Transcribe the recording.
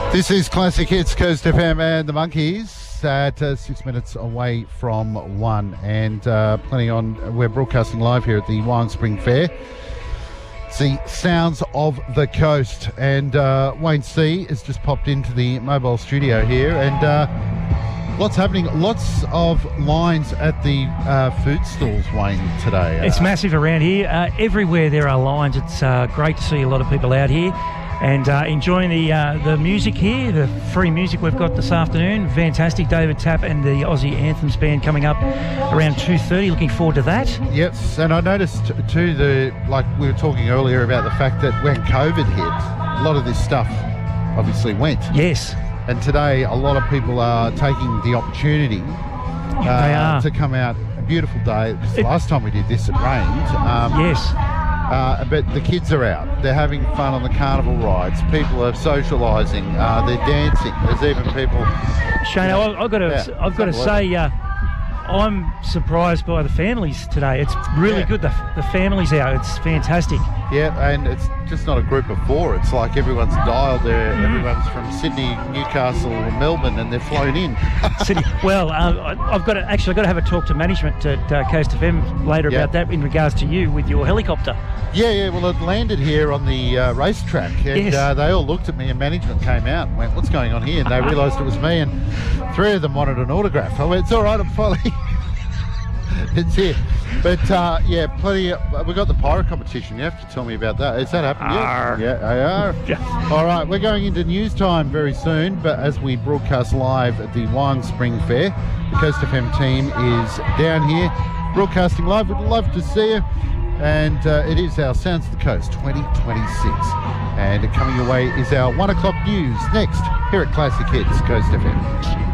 This is Classic Hits, Coast FM and the Monkeys at 6 minutes away from 1, and plenty on. We're broadcasting live here at the Wyong Spring Fair. It's the sounds of the coast, and Wayne C has just popped into the mobile studio here, and lots happening, lots of lines at the food stalls, Wayne, today. It's massive around here. Everywhere there are lines. It's great to see a lot of people out here and enjoying the music here, the free music we've got this afternoon. Fantastic. David Tapp and the Aussie Anthems Band coming up around 2:30. Looking forward to that. Yes, and I noticed too, like we were talking earlier about the fact that when COVID hit, a lot of this stuff obviously went. Yes. And today a lot of people are taking the opportunity to come out. A beautiful day. Last time we did this, it rained. Yes. But the kids are out. They're having fun on the carnival rides. People are socialising. They're dancing. There's even people. Shane, I've got to say, I'm surprised by the families today. It's really good. The families out. It's fantastic. Yeah, and it's just not a group of four. It's like everyone's dialed there. Everyone's from Sydney, Newcastle, Melbourne, and they're flown in. Sydney. Well, I've got to have a talk to management at Coast FM later about that in regards to you with your helicopter. Yeah. Well, it landed here on the racetrack, and they all looked at me, and management came out and went, "What's going on here?" And they realised it was me, and three of them wanted an autograph. I went, "It's all right, I'm finally." It's here. But plenty. We've got the pirate competition. You have to tell me about that. Has that happened yet? Yeah. All right, we're going into news time very soon, but as we broadcast live at the Wyong Spring Fair, the Coast FM team is down here broadcasting live. We'd love to see you. And it is our Sounds of the Coast 2026. And coming your way is our 1 o'clock news next here at Classic Hits, Coast FM.